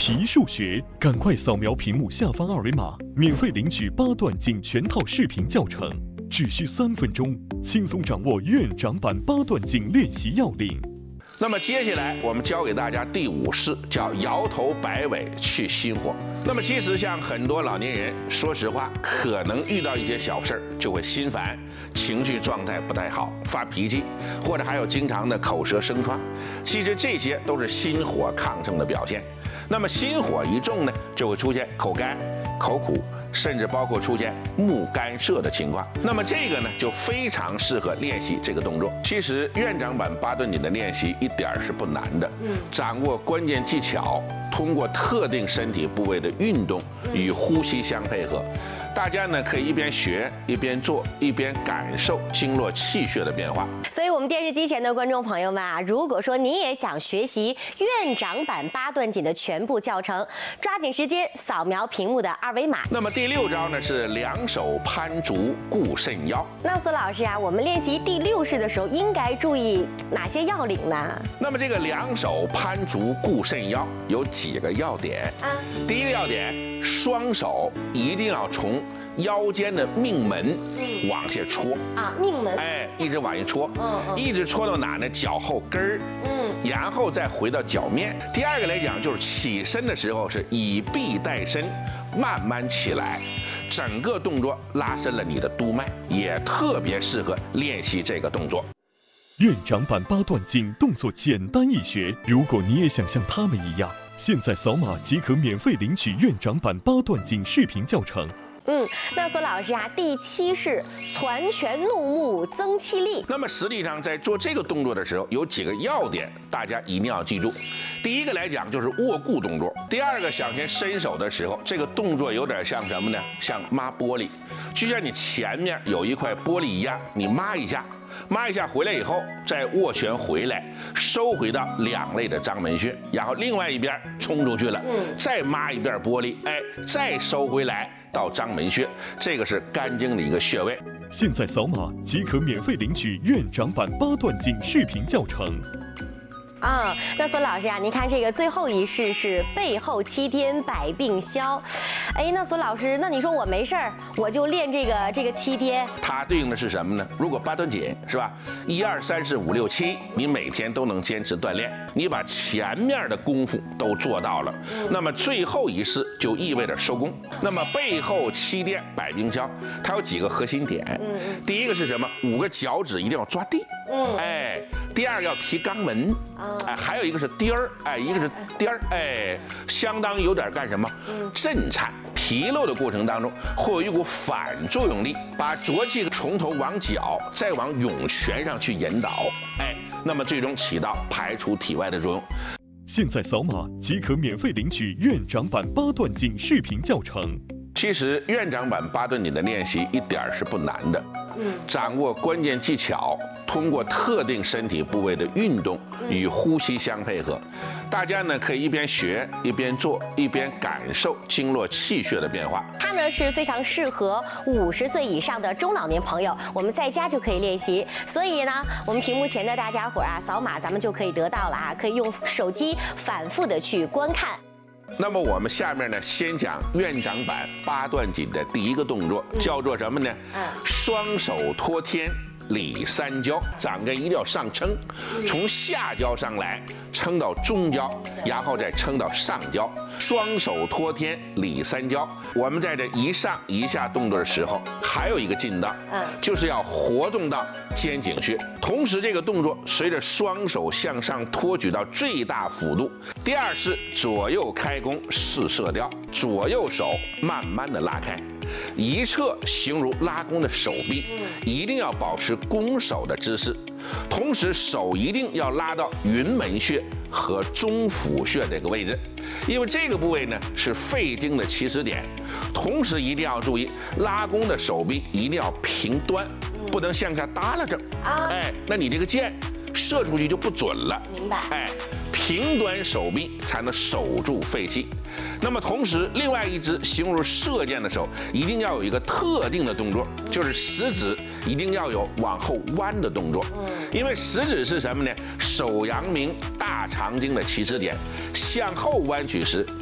提数学，赶快扫描屏幕下方二维码，免费领取8段锦全套视频教程，只需3分钟，轻松掌握院长版8段锦练习要领。 那么接下来我们教给大家第5式，叫摇头摆尾去心火。那么其实像很多老年人，说实话，可能遇到一些小事儿就会心烦，情绪状态不太好，发脾气，或者还有经常的口舌生疮。其实这些都是心火亢盛的表现。那么心火一重呢，就会出现口干、口苦，甚至包括出现目干涩的情况。那么这个呢，就非常适合练习这个动作。其实院长版8段锦的练习一点是不难的，掌握关键技巧，通过特定身体部位的运动与呼吸相配合。大家呢可以一边学一边做，一边感受经络气血的变化。 所以，我们电视机前的观众朋友们啊，如果说你也想学习院长版8段锦的全部教程，抓紧时间扫描屏幕的2维码。 那么第6招呢是两手攀竹固肾腰。 那苏老师啊，我们练习第6式的时候应该注意哪些要领呢？ 那么这个两手攀竹固肾腰有几个要点啊？第一个要点，双手一定要从腰间的命门往下戳啊，命门， 哎，一直往下戳，一直戳到哪呢？脚后跟儿，然后再回到脚面。第二个来讲，就是起身的时候是以臂带身，慢慢起来，整个动作拉伸了你的督脉，也特别适合练习这个动作。 院长版8段锦动作简单易学，如果你也想像他们一样，现在扫码即可免费领取院长版8段锦视频教程。 那苏老师啊，第7式攒拳怒目增气力。 那么实际上在做这个动作的时候，有几个要点，大家一定要记住。第一个来讲就是握固动作，第二个向前伸手的时候，这个动作有点像什么呢？像抹玻璃，就像你前面有一块玻璃一样，你抹一下。抹一下回来以后，再握拳回来，收回到两肋的章门穴，然后另外一边冲出去了，再抹一遍玻璃，哎，再收回来到章门穴，这个是肝经的一个穴位。 现在扫码即可免费领取院长版8段锦视频教程。 那苏老师啊，您看这个最后一式是背后七颠百病消。哎，那苏老师，那你说我没事儿，我就练这个七颠， 它对应的是什么呢？如果8段锦是吧，1、2、3、4、5、6、7，你每天都能坚持锻炼，你把前面的功夫都做到了，那么最后一式就意味着收工。那么背后七颠百病消，它有几个核心点。第一个是什么？5个脚趾一定要抓地。哎，第二个要提肛门。哎，还有一个是颠儿，哎，一个是颠儿，哎，相当于有点干什么？震颤。提溜的过程当中，会有一股反作用力，把浊气从头往脚，再往涌泉上去引导，哎，那么最终起到排出体外的作用。 现在扫码即可免费领取院长版8段锦视频教程。 其实院长版8段锦的练习一点是不难的，掌握关键技巧，通过特定身体部位的运动与呼吸相配合。大家呢可以一边学一边做，一边感受经络气血的变化。 它呢是非常适合50岁以上的中老年朋友，我们在家就可以练习。所以呢，我们屏幕前的大家伙啊，扫码咱们就可以得到了啊，可以用手机反复的去观看。 那么我们下面呢，先讲院长版8段锦的第1个动作，叫做什么呢？双手托天理3焦，掌根一定要上撑，从下焦上来，撑到中焦，然后再撑到上焦。双手托天理3焦。我们在这一上一下动作的时候，还有一个劲道，就是要活动到肩颈穴。同时，这个动作随着双手向上托举到最大幅度。第2是左右开弓试射雕，左右手慢慢的拉开。一侧形如拉弓的手臂，一定要保持弓手的姿势，同时手一定要拉到云门穴和中府穴这个位置，因为这个部位呢是肺经的起始点。同时一定要注意，拉弓的手臂一定要平端，不能向下耷拉着。哎，那你这个箭射出去就不准了。 明白？ 哎，平端手臂才能守住肺气。那么同时，另外一只形如射箭的手，一定要有一个特定的动作，就是食指一定要有往后弯的动作。因为食指是什么呢？手阳明大肠经的起始点，向后弯曲时，